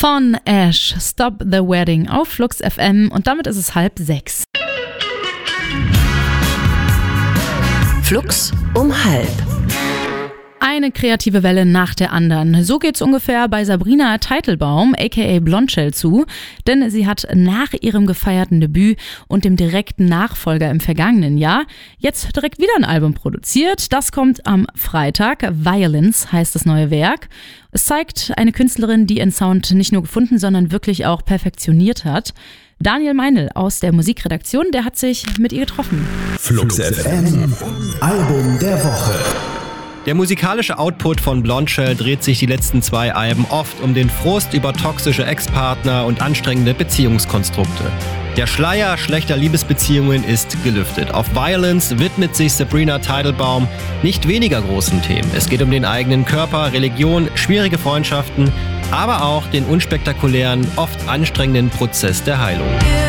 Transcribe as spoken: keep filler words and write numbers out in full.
Von Ash, Stop the Wedding auf Flux F M und damit ist es halb sechs. Flux um halb. Eine kreative Welle nach der anderen. So geht's ungefähr bei Sabrina Teitelbaum, aka Blondshell, zu. Denn sie hat nach ihrem gefeierten Debüt und dem direkten Nachfolger im vergangenen Jahr jetzt direkt wieder ein Album produziert. Das kommt am Freitag. Violence heißt das neue Werk. Es zeigt eine Künstlerin, die ihren Sound nicht nur gefunden, sondern wirklich auch perfektioniert hat. Daniel Meinl aus der Musikredaktion, der hat sich mit ihr getroffen. Flux F M, Album der Woche. Der musikalische Output von Blondshell dreht sich die letzten zwei Alben oft um den Frust über toxische Ex-Partner und anstrengende Beziehungskonstrukte. Der Schleier schlechter Liebesbeziehungen ist gelüftet. Auf Violence widmet sich Sabrina Teitelbaum nicht weniger großen Themen. Es geht um den eigenen Körper, Religion, schwierige Freundschaften, aber auch den unspektakulären, oft anstrengenden Prozess der Heilung.